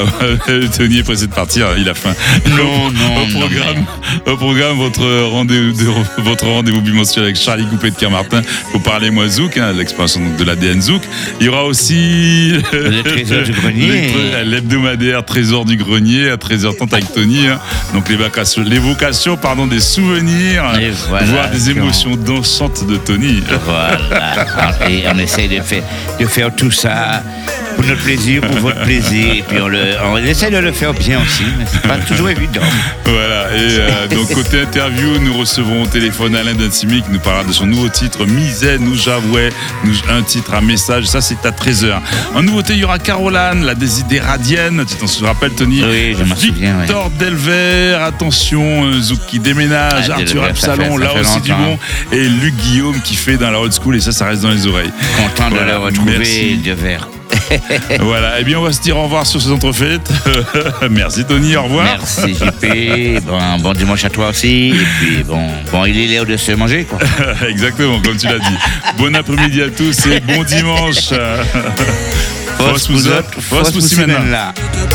Tony est pressé de partir, il a faim. Au programme, votre rendez-vous bimensuel avec Charlie Coupé de Kermartin pour parler moi Zouk, l'expansion de l'ADN Zouk. Il y aura aussi le trésor du grenier. L'hebdomadaire Trésor du grenier à 13h30 avec Tony. Donc l'évocation des souvenirs, voire des émotions dansantes de Tony. Voilà. Et on essaye de faire tout ça pour notre plaisir, pour votre plaisir. Et puis on essaie de le faire bien aussi, mais c'est pas toujours évident. Voilà. Et donc côté interview, nous recevrons au téléphone Alain Dansimi qui nous parlera de son nouveau titre Misé, nous j'avouais, un titre, un message. Ça c'est à 13h. En nouveauté, il y aura Caroline, la Désidéradienne. Tu t'en rappelles, Tony? Oui, je m'en souviens. Victor Delver, attention, Zouk qui déménage, Arthur Absalon, là aussi du bon, et Luc Guillaume qui fait dans la old school, et ça reste dans les oreilles. Content de le retrouver, Delver. Voilà, et bien on va se dire au revoir sur ces entrefaites. Merci Tony, au revoir. Merci JP, bon dimanche à toi aussi. Et puis bon, il est l'heure de se manger, quoi. Exactement, comme tu l'as dit. Bon après-midi à tous et bon dimanche. Fos vous autres, fos vous là.